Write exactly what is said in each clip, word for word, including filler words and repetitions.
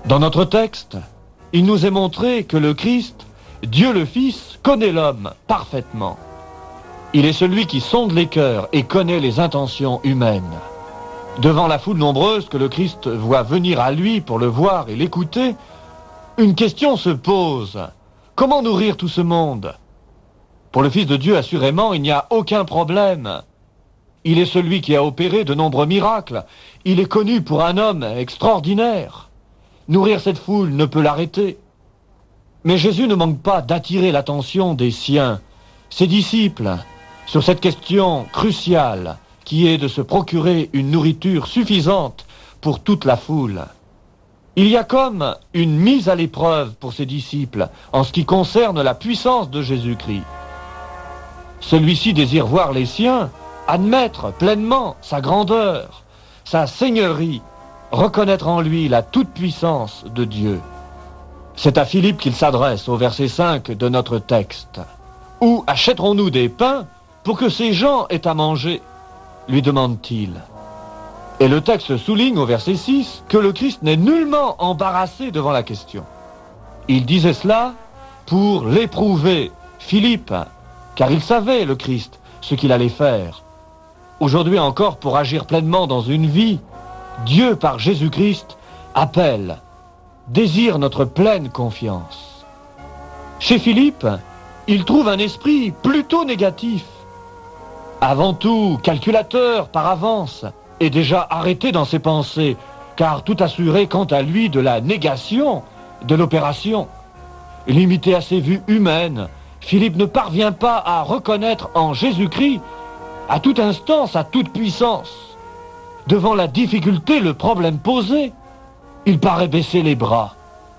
Dans notre texte, il nous est montré que le Christ, Dieu le Fils, connaît l'homme parfaitement. Il est celui qui sonde les cœurs et connaît les intentions humaines. Devant la foule nombreuse que le Christ voit venir à lui pour le voir et l'écouter, une question se pose. Comment nourrir tout ce monde ? Pour le Fils de Dieu, assurément, il n'y a aucun problème. Il est celui qui a opéré de nombreux miracles. Il est connu pour un homme extraordinaire. Nourrir cette foule ne peut l'arrêter. Mais Jésus ne manque pas d'attirer l'attention des siens, ses disciples, sur cette question cruciale qui est de se procurer une nourriture suffisante pour toute la foule. Il y a comme une mise à l'épreuve pour ses disciples en ce qui concerne la puissance de Jésus-Christ. Celui-ci désire voir les siens admettre pleinement sa grandeur, sa seigneurie, reconnaître en lui la toute-puissance de Dieu. C'est à Philippe qu'il s'adresse au verset cinq de notre texte. « Où achèterons-nous des pains pour que ces gens aient à manger ?» lui demande-t-il. Et le texte souligne au verset six que le Christ n'est nullement embarrassé devant la question. Il disait cela pour l'éprouver, Philippe, car il savait, le Christ, ce qu'il allait faire. Aujourd'hui encore, pour agir pleinement dans une vie, Dieu, par Jésus-Christ, appelle, désire notre pleine confiance. Chez Philippe, il trouve un esprit plutôt négatif. Avant tout, calculateur par avance, et déjà arrêté dans ses pensées, car tout assuré quant à lui de la négation de l'opération. Limité à ses vues humaines, Philippe ne parvient pas à reconnaître en Jésus-Christ, à tout instant, sa toute-puissance. Devant la difficulté, le problème posé, il paraît baisser les bras.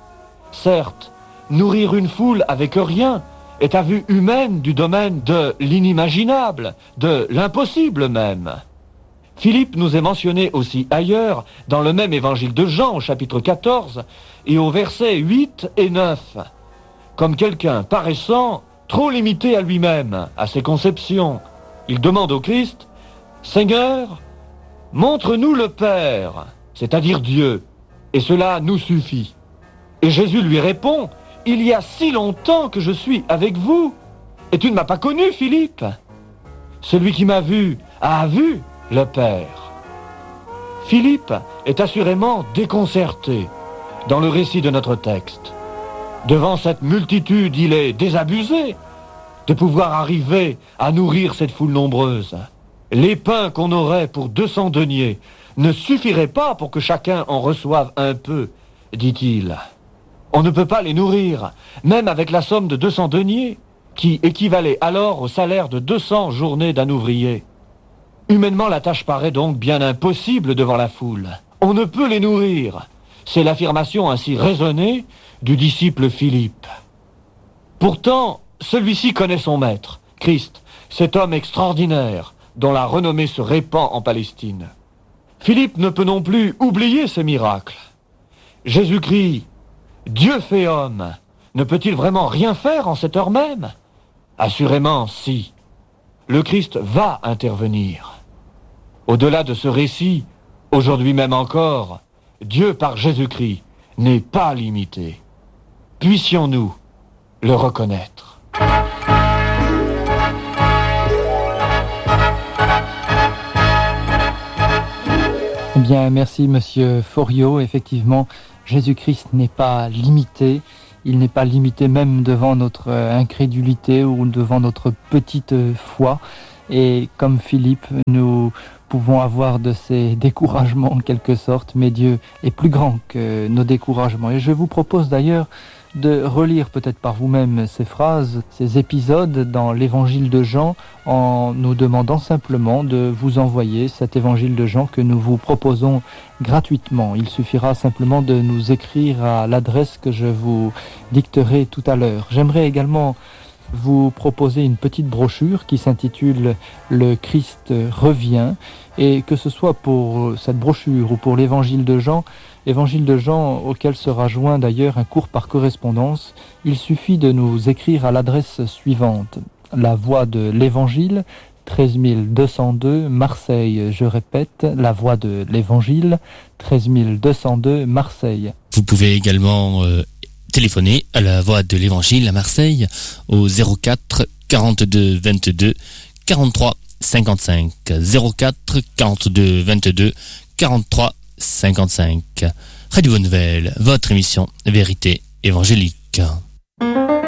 Certes, nourrir une foule avec rien est à vue humaine du domaine de l'inimaginable, de l'impossible même. Philippe nous est mentionné aussi ailleurs, dans le même évangile de Jean, au chapitre quatorze, et au versets huit et neuf, comme quelqu'un paraissant trop limité à lui-même, à ses conceptions. Il demande au Christ, « Seigneur, montre-nous le Père, c'est-à-dire Dieu, et cela nous suffit. » Et Jésus lui répond, « Il y a si longtemps que je suis avec vous, et tu ne m'as pas connu, Philippe. Celui qui m'a vu a vu le Père. » Philippe est assurément déconcerté dans le récit de notre texte. Devant cette multitude, il est désabusé de pouvoir arriver à nourrir cette foule nombreuse. Les pains qu'on aurait pour deux cents deniers ne suffiraient pas pour que chacun en reçoive un peu, dit-il. On ne peut pas les nourrir, même avec la somme de deux cents deniers, qui équivalait alors au salaire de deux cents journées d'un ouvrier. Humainement, la tâche paraît donc bien impossible devant la foule. On ne peut les nourrir. C'est l'affirmation ainsi raisonnée du disciple Philippe. Pourtant, celui-ci connaît son maître, Christ, cet homme extraordinaire dont la renommée se répand en Palestine. Philippe ne peut non plus oublier ces miracles. Jésus-Christ, Dieu fait homme, ne peut-il vraiment rien faire en cette heure même ? Assurément, si. Le Christ va intervenir. Au-delà de ce récit, aujourd'hui même encore, Dieu par Jésus-Christ n'est pas limité. Puissions-nous le reconnaître. Eh bien, merci Monsieur Foriot. Effectivement, Jésus-Christ n'est pas limité. Il n'est pas limité même devant notre incrédulité ou devant notre petite foi. Et comme Philippe, nous pouvons avoir de ces découragements en quelque sorte, mais Dieu est plus grand que nos découragements. Et je vous propose d'ailleurs de relire peut-être par vous-même ces phrases, ces épisodes dans l'évangile de Jean, en nous demandant simplement de vous envoyer cet évangile de Jean que nous vous proposons gratuitement. Il suffira simplement de nous écrire à l'adresse que je vous dicterai tout à l'heure. J'aimerais également vous proposer une petite brochure qui s'intitule « Le Christ revient » et que ce soit pour cette brochure ou pour l'évangile de Jean, évangile de Jean auquel sera joint d'ailleurs un cours par correspondance, il suffit de nous écrire à l'adresse suivante. La Voie de l'Évangile, treize mille deux cent deux, Marseille. Je répète, La Voie de l'Évangile, treize mille deux cent deux, Marseille. Vous pouvez également euh, téléphoner à la Voix de l'Évangile à Marseille au zéro quatre quarante-deux vingt-deux quarante-trois cinquante-cinq. zéro quatre quarante-deux vingt-deux quarante-trois cinquante-cinq. Radio Bonne Nouvelle, votre émission Vérité évangélique.